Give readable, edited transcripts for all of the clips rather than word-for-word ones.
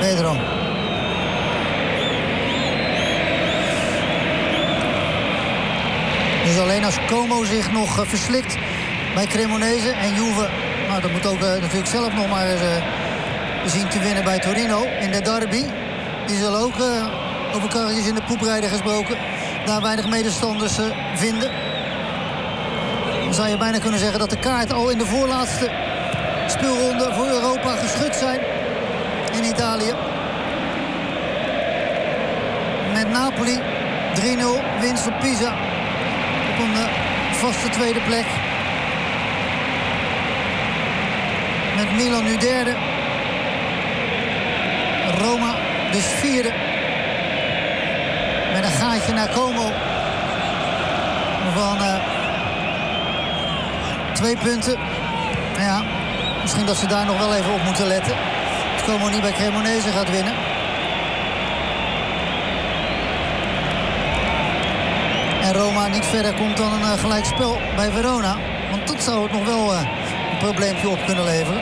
Medro. Dus alleen als Como zich nog verslikt bij Cremonese en Juve, nou, dat moet ook natuurlijk zelf nog maar zien te winnen bij Torino in de derby. Die zullen ook over karretjes in de poeprijder gesproken daar weinig medestanders vinden. Dan zou je bijna kunnen zeggen dat de kaart al in de voorlaatste speelronde voor Europa geschud zijn in Italië. Met Napoli 3-0 winst op Pisa op een vaste tweede plek. Met Milan nu derde. Roma dus vierde. Met een gaatje naar Como van 2 punten. Nou ja, misschien dat ze daar nog wel even op moeten letten. Dat Como niet bij Cremonese gaat winnen. En Roma niet verder komt dan een gelijkspel bij Verona. Want dat zou het nog wel een probleempje op kunnen leveren.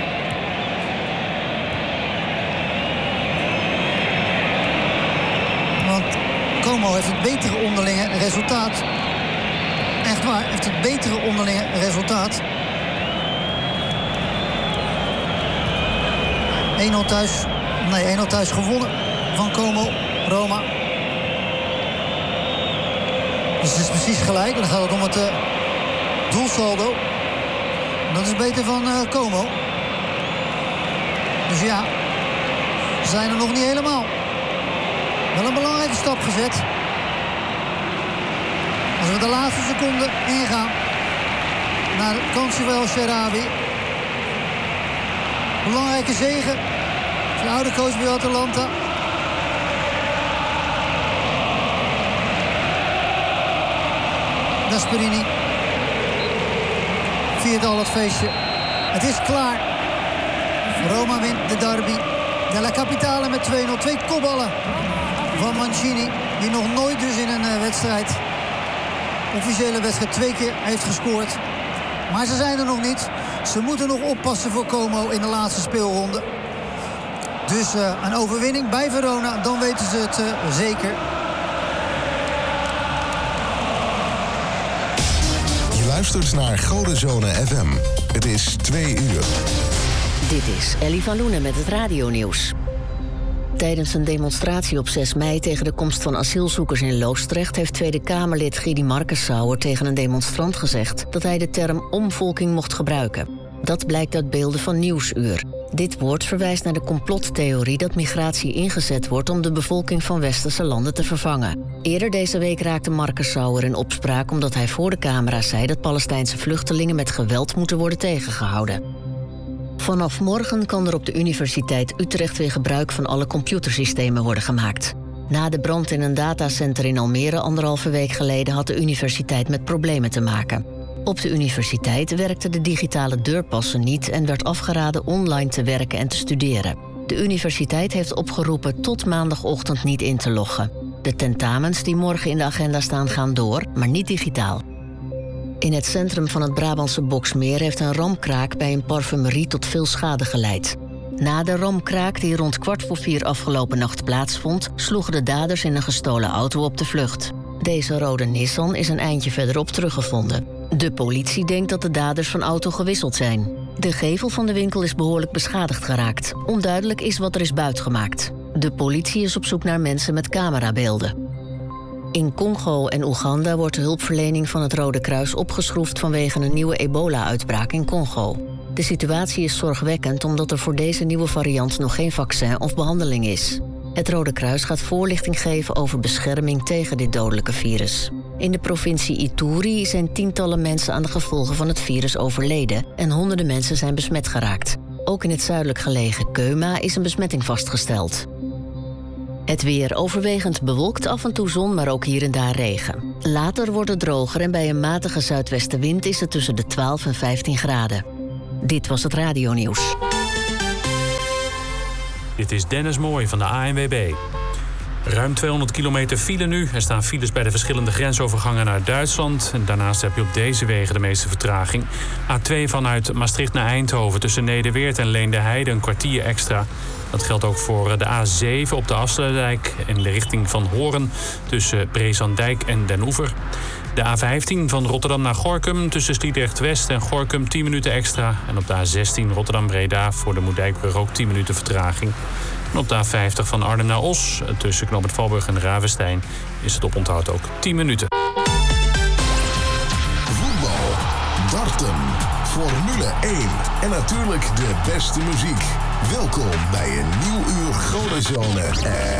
Want Como heeft het betere onderlinge resultaat. Echt waar, heeft het betere onderlinge resultaat. 1-0 thuis. Nee, 1-0 thuis gewonnen van Como, Roma. Dus het is precies gelijk. Dan gaat het om het doelsaldo. Dat is beter van Como. Dus ja, we zijn er nog niet helemaal. Wel een belangrijke stap gezet. Als we de laatste seconde ingaan naar het kansje van El Shaarawy. Belangrijke zege. Zijn oude coach bij Atalanta. Gasperini viert al het feestje. Het is klaar. Roma wint de derby. Della Capitale met 2-0. 2 kopballen van Mancini. Die nog nooit dus in een wedstrijd, officiële wedstrijd, 2 keer heeft gescoord. Maar ze zijn er nog niet. Ze moeten nog oppassen voor Como in de laatste speelronde. Dus een overwinning bij Verona. Dan weten ze het zeker. Luistert naar Godenzone FM. Het is 2 uur. Dit is Ellie van Loenen met het radionieuws. Tijdens een demonstratie op 6 mei tegen de komst van asielzoekers in Loosdrecht heeft Tweede Kamerlid Gidi Markensauer tegen een demonstrant gezegd dat hij de term omvolking mocht gebruiken. Dat blijkt uit beelden van Nieuwsuur. Dit woord verwijst naar de complottheorie dat migratie ingezet wordt om de bevolking van westerse landen te vervangen. Eerder deze week raakte Markensauer in opspraak omdat hij voor de camera's zei dat Palestijnse vluchtelingen met geweld moeten worden tegengehouden. Vanaf morgen kan er op de Universiteit Utrecht weer gebruik van alle computersystemen worden gemaakt. Na de brand in een datacenter in Almere 1,5 week geleden had de universiteit met problemen te maken. Op de universiteit werkten de digitale deurpassen niet en werd afgeraden online te werken en te studeren. De universiteit heeft opgeroepen tot maandagochtend niet in te loggen. De tentamens die morgen in de agenda staan gaan door, maar niet digitaal. In het centrum van het Brabantse Boxmeer heeft een ramkraak bij een parfumerie tot veel schade geleid. Na de ramkraak die rond 3:15 afgelopen nacht plaatsvond, sloegen de daders in een gestolen auto op de vlucht. Deze rode Nissan is een eindje verderop teruggevonden. De politie denkt dat de daders van auto gewisseld zijn. De gevel van de winkel is behoorlijk beschadigd geraakt. Onduidelijk is wat er is buitgemaakt. De politie is op zoek naar mensen met camerabeelden. In Congo en Oeganda wordt de hulpverlening van het Rode Kruis opgeschroefd vanwege een nieuwe ebola-uitbraak in Congo. De situatie is zorgwekkend omdat er voor deze nieuwe variant nog geen vaccin of behandeling is. Het Rode Kruis gaat voorlichting geven over bescherming tegen dit dodelijke virus. In de provincie Ituri zijn tientallen mensen aan de gevolgen van het virus overleden en honderden mensen zijn besmet geraakt. Ook in het zuidelijk gelegen Keuma is een besmetting vastgesteld. Het weer overwegend bewolkt, af en toe zon, maar ook hier en daar regen. Later wordt het droger en bij een matige zuidwestenwind is het tussen de 12 en 15 graden. Dit was het radionieuws. Dit is Dennis Mooij van de ANWB. Ruim 200 kilometer file nu. Er staan files bij de verschillende grensovergangen naar Duitsland. En daarnaast heb je op deze wegen de meeste vertraging. A2 vanuit Maastricht naar Eindhoven tussen Nederweert en Leendeheide een kwartier extra. Dat geldt ook voor de A7 op de Afsluitdijk in de richting van Hoorn tussen Brezandijk en Den Oever. De A15 van Rotterdam naar Gorinchem tussen Sliedrecht-West en Gorinchem 10 minuten extra. En op de A16 Rotterdam-Breda voor de Moerdijkbrug ook 10 minuten vertraging. En op de A50 van Arnhem naar Os tussen Knoop het Valburg en Ravenstein is het oponthoud ook 10 minuten. Voetbal, darten, Formule 1 en natuurlijk de beste muziek. Welkom bij een nieuw uur Gouden Zone.